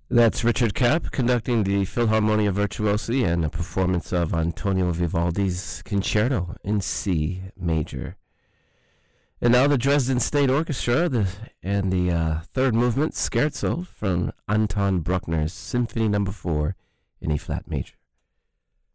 That's Richard Kapp conducting the Philharmonia Virtuosi and a performance of Antonio Vivaldi's Concerto in C major. And now the Dresden State Orchestra and the third movement, Scherzo, from Anton Bruckner's Symphony No. 4 in E-flat major.